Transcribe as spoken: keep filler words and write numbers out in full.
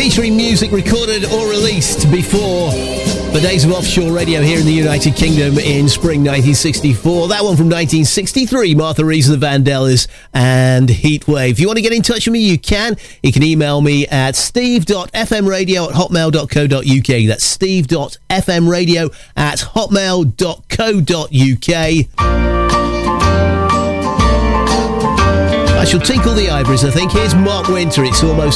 featuring music recorded or released before the days of offshore radio here in the United Kingdom in spring nineteen sixty-four. That one from nineteen sixty-three, Martha Reeves and the Vandellas and Heatwave. If you want to get in touch with me, you can. You can email me at steve dot f m radio at hotmail dot co dot u k. That's steve dot f m radio at hotmail dot co dot u k. I shall tinkle the ivories, I think. Here's Mark Winter. It's almost